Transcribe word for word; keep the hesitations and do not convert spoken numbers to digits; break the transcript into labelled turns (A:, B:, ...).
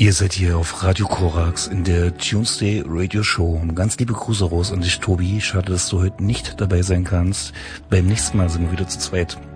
A: Ihr seid hier auf Radio Korax in der Tuesday Radio Show. Ganz liebe Grüße raus an dich, Tobi. Schade, dass du heute nicht dabei sein kannst. Beim nächsten Mal sind wir wieder zu zweit.